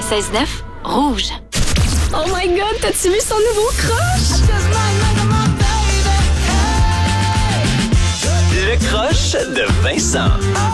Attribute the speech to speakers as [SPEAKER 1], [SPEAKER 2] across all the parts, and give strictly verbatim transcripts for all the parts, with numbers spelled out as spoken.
[SPEAKER 1] quatre-vingt-seize neuf, Rouge.
[SPEAKER 2] Oh my God, t'as-tu vu son nouveau crush?
[SPEAKER 3] Le crush de Vincent.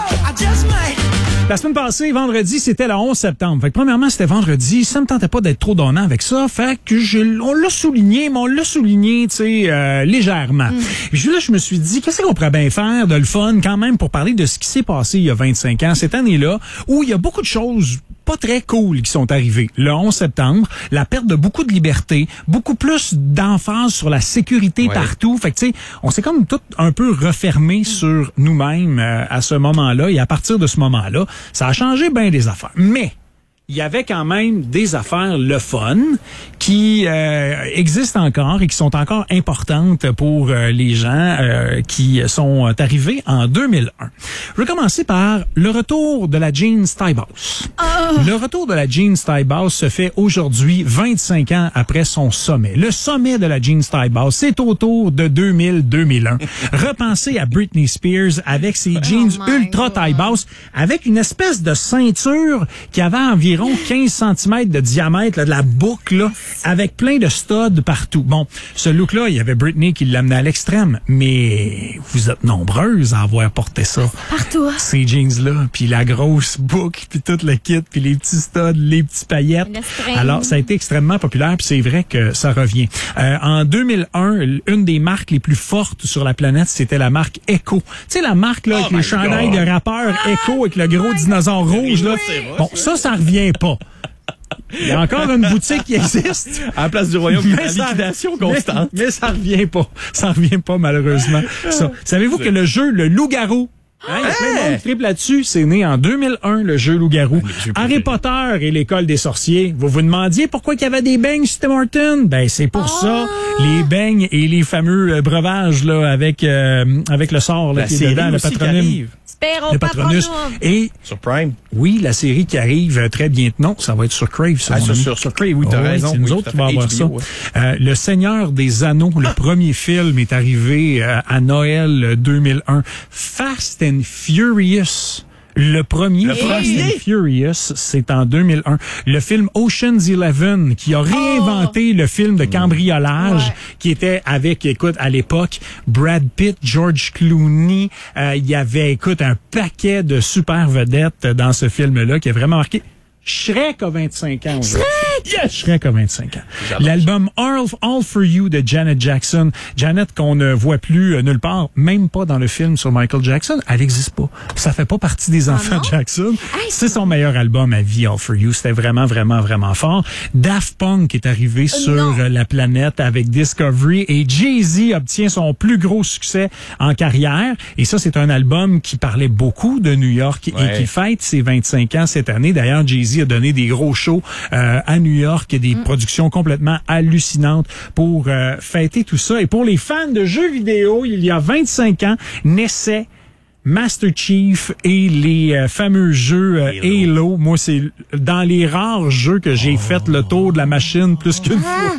[SPEAKER 4] La semaine passée, vendredi, c'était le onze septembre. Fait que premièrement, c'était vendredi. Ça me tentait pas d'être trop donnant avec ça. Fait que je, on l'a souligné, mais on l'a souligné, tu sais, euh, légèrement. Mm. Puis là, je me suis dit, qu'est-ce qu'on pourrait bien faire de le fun quand même pour parler de ce qui s'est passé il y a vingt-cinq ans, cette année-là, où il y a beaucoup de choses pas très cool qui sont arrivées. Le onze septembre, la perte de beaucoup de liberté, beaucoup plus d'emphase sur la sécurité ouais. partout. Fait que tu sais, on s'est comme tout un peu refermé sur nous-mêmes euh, à ce moment-là. Et à partir de ce moment-là, ça a changé bien des affaires. Mais il y avait quand même des affaires le fun qui euh, existent encore et qui sont encore importantes pour euh, les gens euh, qui sont arrivés en deux mille un. Je vais commencer par le retour de la jeans Tybals. Oh. Le retour de la jeans Tybals se fait aujourd'hui, vingt-cinq ans après son sommet. Le sommet de la jeans Tybals, c'est autour de deux mille à deux mille un. Repensez à Britney Spears avec ses jeans oh ultra Tybals, avec une espèce de ceinture qui avait environ quinze centimètres de diamètre, là, de la boucle, là, avec plein de studs partout. Bon, ce look-là, il y avait Britney qui l'amenait à l'extrême, mais vous êtes nombreuses à avoir porté ça.
[SPEAKER 2] Partout.
[SPEAKER 4] Ces jeans-là, puis la grosse boucle, puis tout le kit, puis les petits studs, les petits paillettes. Alors, ça a été extrêmement populaire, puis c'est vrai que ça revient. Euh, en deux mille un, une des marques les plus fortes sur la planète, c'était la marque Ecko. Tu sais, la marque, là, avec oh les chandails de rappeurs Ecko, avec le gros dinosaure rouge, là. Bon, ça, ça revient pas. Il y a encore une boutique qui existe.
[SPEAKER 5] À la place du royaume, il y a une liquidation constante.
[SPEAKER 4] Mais, mais ça revient pas. Ça revient pas, malheureusement. Ça. Savez-vous que le jeu, le loup-garou, hein, il y a plein de monde qui triple là-dessus. C'est né en deux mille un, le jeu Loup-garou. Harry Potter et l'école des sorciers. Vous vous demandiez pourquoi il y avait des beignes sur Tim Hortons? Ben, c'est pour oh! ça. Les beignes et les fameux breuvages, là, avec, euh, avec le sort, là,
[SPEAKER 5] la
[SPEAKER 4] qui est dedans, le patronyme. Le Patronus. Et,
[SPEAKER 5] sur Prime.
[SPEAKER 4] Oui, la série qui arrive très bientôt. Non, ça va être sur Crave, ça.
[SPEAKER 5] Ah, sur, sur, sur Crave, oui, t'as oh, raison.
[SPEAKER 4] C'est nous
[SPEAKER 5] oui,
[SPEAKER 4] autres qui vont avoir ça.
[SPEAKER 5] Ouais.
[SPEAKER 4] Euh, le Seigneur des Anneaux, le premier film est arrivé euh, à Noël deux mille un. Fast and Furious. Le premier, le Fast hey! and Furious, c'est en deux mille un. Le film Ocean's Eleven, qui a réinventé oh! le film de cambriolage, ouais. qui était avec, écoute, à l'époque, Brad Pitt, George Clooney. Euh, il y avait, écoute, un paquet de super vedettes dans ce film-là qui a vraiment marqué. Shrek a vingt-cinq ans.
[SPEAKER 2] Shrek!
[SPEAKER 4] Yes! Shrek a vingt-cinq ans. L'album All, All For You de Janet Jackson. Janet qu'on ne voit plus euh, nulle part, même pas dans le film sur Michael Jackson. Elle n'existe pas. Ça fait pas partie des enfants
[SPEAKER 2] ah
[SPEAKER 4] de Jackson.
[SPEAKER 2] Hey,
[SPEAKER 4] c'est son meilleur album à vie, All For You. C'était vraiment, vraiment, vraiment fort. Daft Punk est arrivé euh, sur euh, la planète avec Discovery et Jay-Z obtient son plus gros succès en carrière. Et ça, c'est un album qui parlait beaucoup de New York ouais. et qui fête ses vingt-cinq ans cette année. D'ailleurs, Jay-Z a donné des gros shows euh, à New York et des mm. productions complètement hallucinantes pour euh, fêter tout ça. Et pour les fans de jeux vidéo, il y a vingt-cinq ans, naissait Master Chief et les euh, fameux jeux euh, Halo. Halo. Moi, c'est dans les rares jeux que j'ai oh. fait le tour de la machine plus qu'une fois.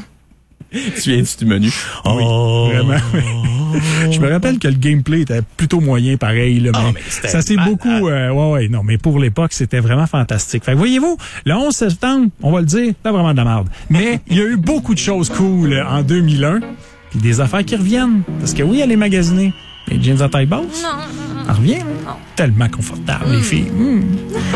[SPEAKER 5] Tu viens du menu.
[SPEAKER 4] Oh, vraiment. Je me rappelle que le gameplay était plutôt moyen, pareil. Là, mais oh, mais ça s'est beaucoup... Euh, ouais, ouais, non, mais pour l'époque, c'était vraiment fantastique. Fait que voyez-vous, le onze septembre, on va le dire, c'est vraiment de la merde. Mais il y a eu beaucoup de choses cool en deux mille un, puis des affaires qui reviennent. Parce que oui, elle est magasiner. Les jeans à taille basse.
[SPEAKER 2] Non.
[SPEAKER 4] Elle revient. Non. Tellement confortable, mm. les filles. Mm.